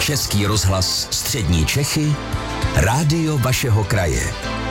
Český rozhlas Střední Čechy, rádio vašeho kraje.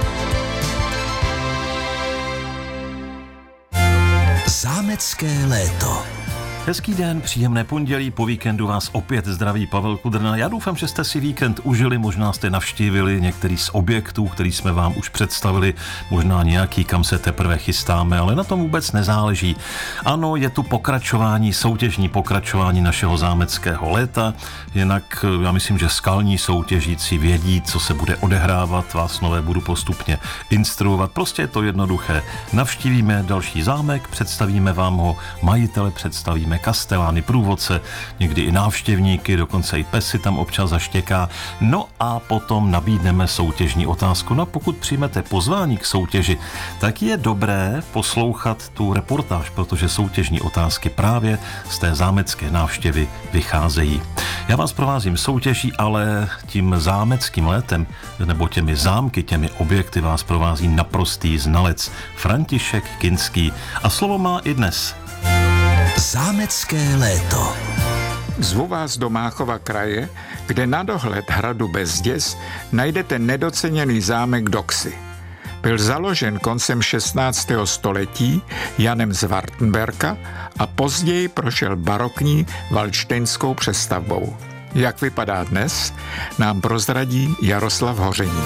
Zámecké léto. Hezký den, příjemné pondělí, po víkendu vás opět zdraví Pavel Kudrna. Já doufám, že jste si víkend užili, možná jste navštívili některý z objektů, který jsme vám už představili, možná nějaký, kam se teprve chystáme, ale na tom vůbec nezáleží. Ano, je tu pokračování, soutěžní pokračování našeho zámeckého léta, jinak já myslím, že skalní soutěžící vědí, co se bude odehrávat, vás nové budu postupně instruovat, prostě je to jednoduché. Navštívíme další zámek, představíme vám ho, majitele představíme, kastelány, průvodce, někdy i návštěvníky, dokonce i pes si tam občas zaštěká. No a potom nabídneme soutěžní otázku. No a pokud přijmete pozvání k soutěži, tak je dobré poslouchat tu reportáž, protože soutěžní otázky právě z té zámecké návštěvy vycházejí. Já vás provázím soutěží, ale tím zámeckým létem, nebo těmi zámky, těmi objekty vás provází naprostý znalec František Kinský. A slovo má i dnes. Zámecké léto. Zvu vás do Máchova kraje, kde na dohled hradu Bezděz najdete nedoceněný zámek Doxy. Byl založen koncem 16. století Janem z Wartenberka a později prošel barokní valdštejnskou přestavbou. Jak vypadá dnes, nám prozradí Jaroslav Hoření.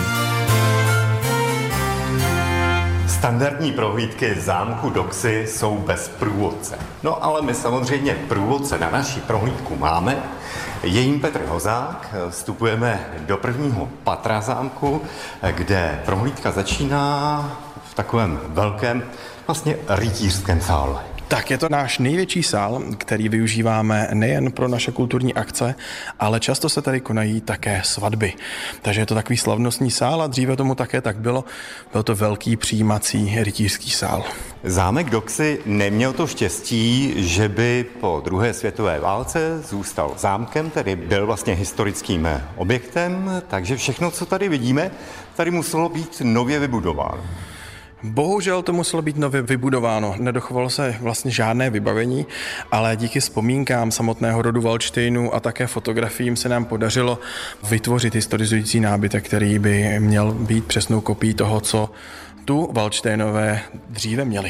Standardní prohlídky zámku Doxy jsou bez průvodce. No ale my samozřejmě průvodce na naší prohlídku máme. Je jím Petr Hozák, vstupujeme do prvního patra zámku, kde prohlídka začíná v takovém velkém, vlastně rytířském sále. Tak je to náš největší sál, který využíváme nejen pro naše kulturní akce, ale často se tady konají také svatby. Takže je to takový slavnostní sál a dříve tomu také tak bylo. Byl to velký přijímací rytířský sál. Zámek Doxy neměl to štěstí, že by po druhé světové válce zůstal zámkem, tedy byl vlastně historickým objektem, takže všechno, co tady vidíme, tady muselo být nově vybudováno. Bohužel to muselo být nově vybudováno. Nedochovalo se vlastně žádné vybavení, ale díky vzpomínkám samotného rodu Valdštejnů a také fotografiím se nám podařilo vytvořit historizující nábytek, který by měl být přesnou kopií toho, co tu Valdštejnové dříve měli.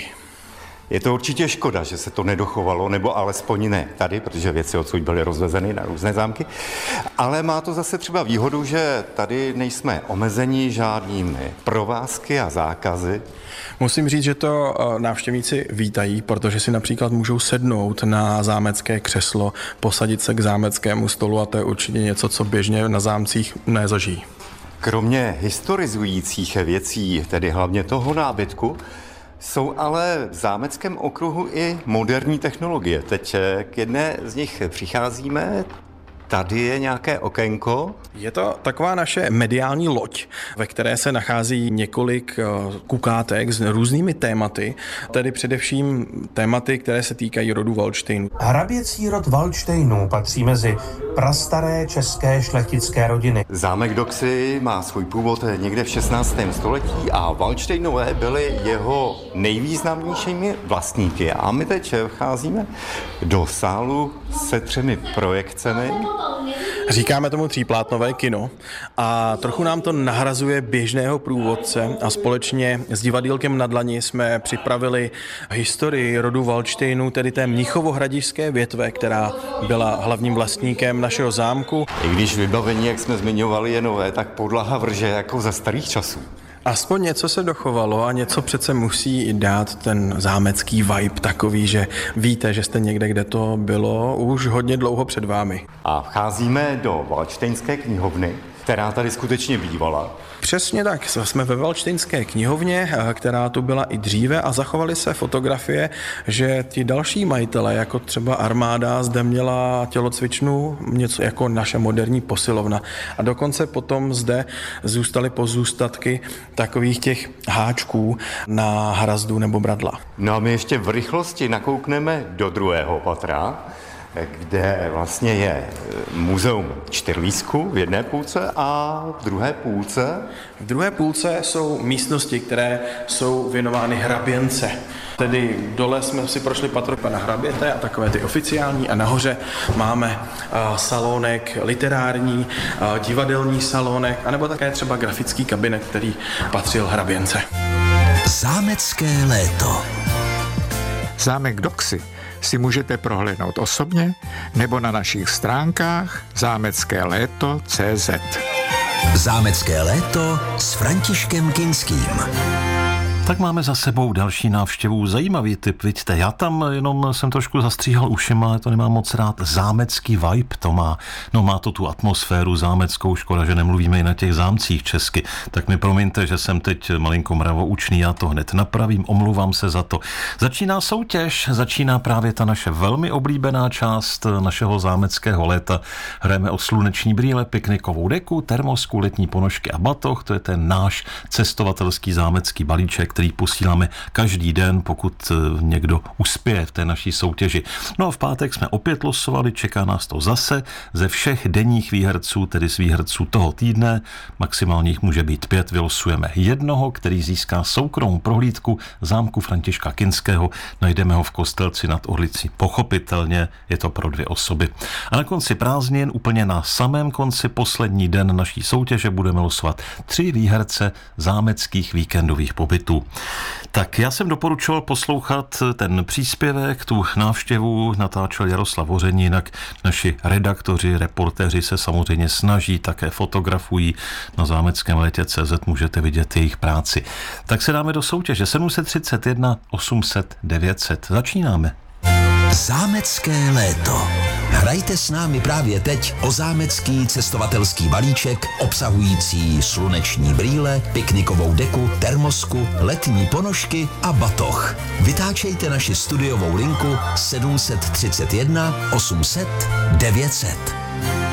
Je to určitě škoda, že se to nedochovalo, nebo alespoň ne tady, protože věci odsud byly rozvezeny na různé zámky. Ale má to zase třeba výhodu, že tady nejsme omezeni žádnými provázky a zákazy. Musím říct, že to návštěvníci vítají, protože si například můžou sednout na zámecké křeslo, posadit se k zámeckému stolu a to je určitě něco, co běžně na zámcích nezažijí. Kromě historizujících věcí, tedy hlavně toho nábytku, jsou ale v zámeckém okruhu i moderní technologie. Teď k jedné z nich přicházíme. Tady je nějaké okénko. Je to taková naše mediální loď, ve které se nachází několik kukátek s různými tématy, tedy především tématy, které se týkají rodu Valdštejnů. Hraběcí rod Valdštejnů patří mezi prastaré české šlechtické rodiny. Zámek Doxy má svůj původ někde v 16. století a Valdštejnové byli jeho nejvýznamnějšími vlastníky. A my teď vcházíme do sálu se 3 projekcemi. Říkáme tomu tříplátnové kino a trochu nám to nahrazuje běžného průvodce a společně s divadýlkem Na dlani jsme připravili historii rodu Valdštejnů, tedy té mnichovohradišťské větve, která byla hlavním vlastníkem našeho zámku. I když vybavení, jak jsme zmiňovali, je nové, tak podlaha vrže jako za starých časů. Aspoň něco se dochovalo a něco přece musí dát ten zámecký vibe takový, že víte, že jste někde, kde to bylo už hodně dlouho před vámi. A vcházíme do Valdštejnské knihovny, která tady skutečně bývala. Přesně tak, jsme ve Valdštejnské knihovně, která tu byla i dříve a zachovaly se fotografie, že ti další majitelé, jako třeba armáda, zde měla tělocvičnu, něco jako naše moderní posilovna. A dokonce potom zde zůstaly pozůstatky takových těch háčků na hrazdu nebo bradla. No a my ještě v rychlosti nakoukneme do druhého patra, kde vlastně je muzeum Čtyřlísku v jedné půlce a v druhé půlce. V druhé půlce jsou místnosti, které jsou věnovány hraběnce. Tedy dole jsme si prošli patro pana hraběte a takové ty oficiální a nahoře máme salónek literární, divadelní salónek, anebo také třeba grafický kabinet, který patřil hraběnce. Zámecké léto. Zámek Doksy si můžete prohlédnout osobně nebo na našich stránkách zámeckéléto.cz. Zámecké léto s Františkem Kinským. Tak máme za sebou další návštěvu. Zajímavý typ, vidíte. Já tam jenom jsem trošku zastříhal ušima, ale to nemám moc rád. Zámecký vibe to má. No má to tu atmosféru zámeckou, škoda, že nemluvíme i na těch zámcích česky. Tak mi promiňte, že jsem teď malinko mravoučný, já to hned napravím, omluvám se za to. Začíná soutěž, začíná právě ta naše velmi oblíbená část našeho zámeckého léta. Hrajeme o sluneční brýle, piknikovou deku, termosku, letní ponožky a batoh. To je ten náš cestovatelský zámecký balíček, který posíláme každý den, pokud někdo uspěje v té naší soutěži. No a v pátek jsme opět losovali, čeká nás to zase ze všech denních výherců, tedy z výherců toho týdne. Maximálně jich může být 5, vylosujeme jednoho, který získá soukromou prohlídku zámku Františka Kinského. Najdeme ho v Kostelci nad Orlicí. Pochopitelně je to pro 2 osoby. A na konci prázdnin, úplně na samém konci, poslední den naší soutěže, budeme losovat 3 výherce zámeckých víkendových pobytů. Tak já jsem doporučoval poslouchat ten příspěvek, tu návštěvu natáčel Jaroslav Hoření, jinak naši redaktoři, reportéři se samozřejmě snaží, také fotografují na zámeckém létě.cz, můžete vidět jejich práci. Tak se dáme do soutěže 731 800 900. Začínáme. Zámecké léto. Hrajte s námi právě teď o zámecký cestovatelský balíček obsahující sluneční brýle, piknikovou deku, termosku, letní ponožky a batoh. Vytáčejte naši studiovou linku 731 800 900.